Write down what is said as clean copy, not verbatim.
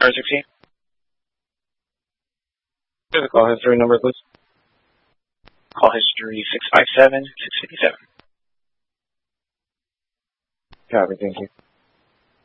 Star 16. Here's the call history number, please. Call history 657-657. Copy, thank you.